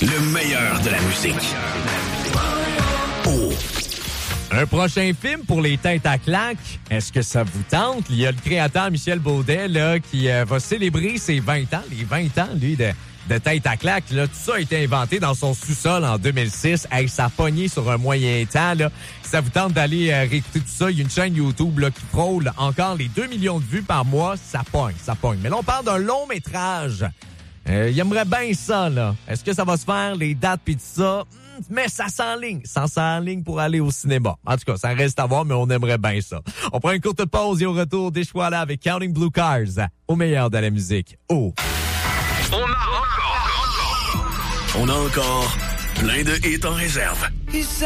Le meilleur de la musique. Un prochain film pour les têtes à claques, est-ce que ça vous tente? Il y a le créateur Michel Baudet là, qui va célébrer ses 20 ans, les 20 ans, lui, de tête à claques. Là. Tout ça a été inventé dans son sous-sol en 2006. Hey, ça a pogné sur un moyen temps. Là. Si ça vous tente d'aller réécouter tout ça, il y a une chaîne YouTube là, qui frôle encore les 2 millions de vues par mois. Ça pogne. Mais là, on parle d'un long métrage. Il aimerait bien ça, là. Est-ce que ça va se faire, les dates pis tout ça? Mais ça s'enligne. Ça s'enligne pour aller au cinéma. En tout cas, ça reste à voir, mais on aimerait bien ça. On prend une courte pause et au retour, des choix là avec Counting Blue Cars. Au meilleur de la musique. Oh! On a encore plein de hits en réserve.